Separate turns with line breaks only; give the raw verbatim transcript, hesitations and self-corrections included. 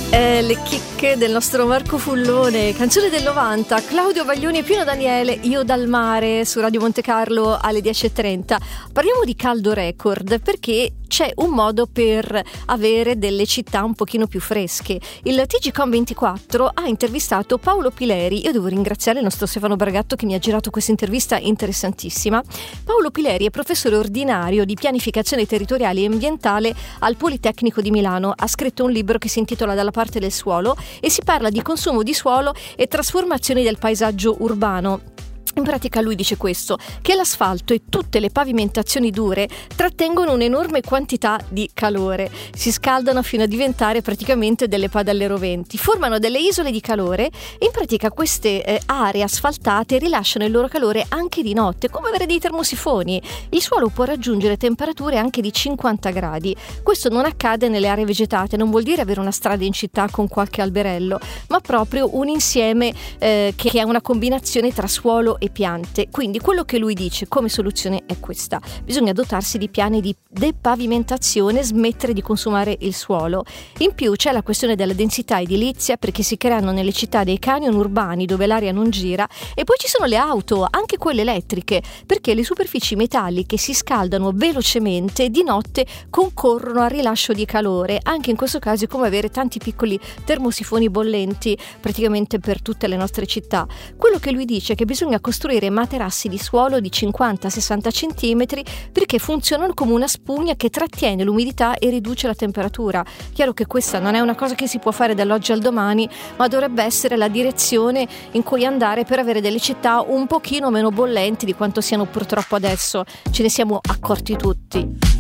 Eh, le chicche del nostro Marco Fullone, canzone del novanta, Claudio Baglioni e Pino Daniele, Io dal mare, su Radio Monte Carlo alle dieci e trenta. Parliamo di caldo record perché c'è un modo per avere delle città un pochino più fresche. Il T G Com ventiquattro ha intervistato Paolo Pileri. Io devo ringraziare il nostro Stefano Bragatto che mi ha girato questa intervista interessantissima. Paolo Pileri è professore ordinario di pianificazione territoriale e ambientale al Politecnico di Milano. Ha scritto un libro che si intitola Dalla parte del suolo e si parla di consumo di suolo e trasformazioni del paesaggio urbano. In pratica lui dice questo, che l'asfalto e tutte le pavimentazioni dure trattengono un'enorme quantità di calore, si scaldano fino a diventare praticamente delle padelle roventi, formano delle isole di calore e in pratica queste eh, aree asfaltate rilasciano il loro calore anche di notte, come avere dei termosifoni. Il suolo può raggiungere temperature anche di cinquanta gradi. Questo non accade nelle aree vegetate, non vuol dire avere una strada in città con qualche alberello, ma proprio un insieme eh, che è una combinazione tra suolo e piante. Quindi quello che lui dice come soluzione è questa: bisogna dotarsi di piani di depavimentazione, smettere di consumare il suolo. In più c'è la questione della densità edilizia, perché si creano nelle città dei canyon urbani dove l'aria non gira, e poi ci sono le auto, anche quelle elettriche, perché le superfici metalliche si scaldano velocemente e di notte concorrono al rilascio di calore. Anche in questo caso è come avere tanti piccoli termosifoni bollenti praticamente per tutte le nostre città. Quello che lui dice è che bisogna costruire materassi di suolo di cinquanta sessanta centimetri perché funzionano come una spugna che trattiene l'umidità e riduce la temperatura. Chiaro che questa non è una cosa che si può fare dall'oggi al domani, ma dovrebbe essere la direzione in cui andare per avere delle città un pochino meno bollenti di quanto siano purtroppo adesso. Ce ne siamo accorti tutti.